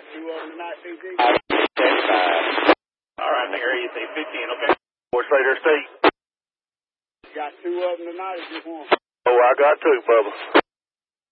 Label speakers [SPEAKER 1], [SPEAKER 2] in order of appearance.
[SPEAKER 1] 2 of them tonight, PG?
[SPEAKER 2] All right, nigga, you say 15, okay?
[SPEAKER 3] What's later, Steve?
[SPEAKER 1] You got 2 of them tonight or just 1?
[SPEAKER 3] Oh, I got 2, Bubba.